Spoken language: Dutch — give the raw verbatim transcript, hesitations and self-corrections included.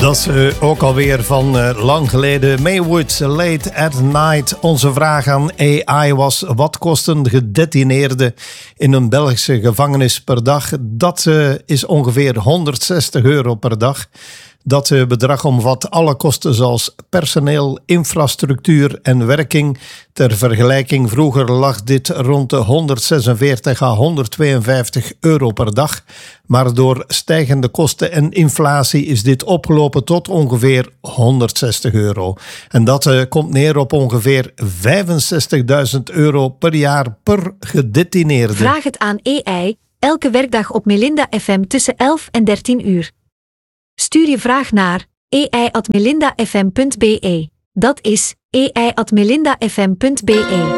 Dat is uh, ook alweer van uh, lang geleden. Maywood, Late at Night. Onze vraag aan A I was: wat kosten gedetineerden in een Belgische gevangenis per dag? Dat uh, is ongeveer honderdzestig euro per dag. Dat uh, bedrag omvat alle kosten zoals personeel, infrastructuur en werking. Ter vergelijking, vroeger lag dit rond de honderdzesenveertig à honderdtweeënvijftig euro per dag. Maar door stijgende kosten en inflatie is dit opgelopen tot ongeveer honderdzestig euro. En dat uh, komt neer op ongeveer vijfenzestigduizend euro per jaar per gedetineerde. Vraag het aan A I, elke werkdag op Melinda F M tussen elf en dertien uur. Stuur je vraag naar a i at melinda f m punt b e. Dat is a i at melinda f m punt b e.